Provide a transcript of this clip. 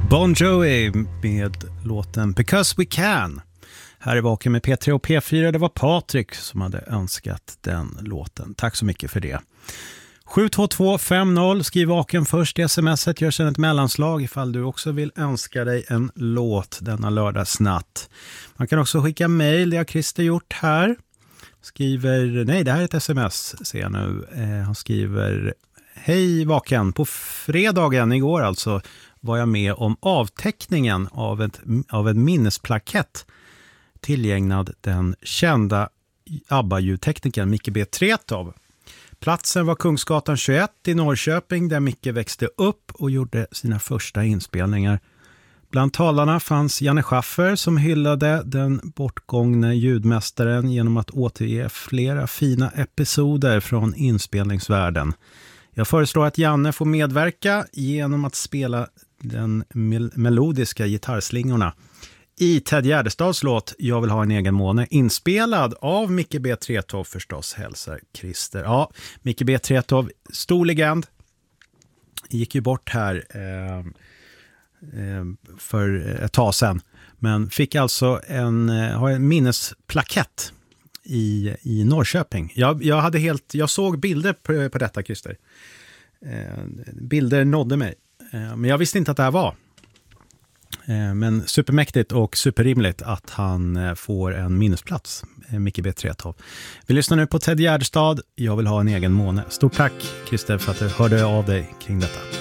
Bon Jovi med låten Because We Can. Här är Vaken med P3 och P4. Det var Patrik som hade önskat den låten. Tack så mycket för det. 72250, skriv Vaken först i smset. Gör sedan ett mellanslag ifall du också vill önska dig en låt denna lördagsnatt. Man kan också skicka mejl, det har Christer gjort här. Skriver, nej det här är ett sms ser jag nu. Han skriver: Hej Vaken, på fredagen igår alltså var jag med om avteckningen av en minnesplakett tillgägnad den kända ABBA-ljudteknikern Micke B. Tretow. Platsen var Kungsgatan 21 i Norrköping där Micke växte upp och gjorde sina första inspelningar. Bland talarna fanns Janne Schaffer som hyllade den bortgångne ljudmästaren genom att återge flera fina episoder från inspelningsvärlden. Jag föreslår att Janne får medverka genom att spela den melodiska gitarrslingorna i Ted Gärdestads låt Jag vill ha en egen måne, inspelad av Micke B. Tretow förstås, hälsar Christer. Ja, Micke B. Tretow, stor legend, gick ju bort här för ett tag sedan, men fick alltså ha en minnesplakett i Norrköping. Jag såg bilder på detta, Christer. Bilder nådde mig. Men jag visste inte att det här var. Men supermäktigt och superrimligt att han får en minnesplats, Micke B. Tretow. Vi lyssnar nu på Ted Gärdestad, Jag vill ha en egen måne. Stort tack Christer för att du hörde av dig kring detta.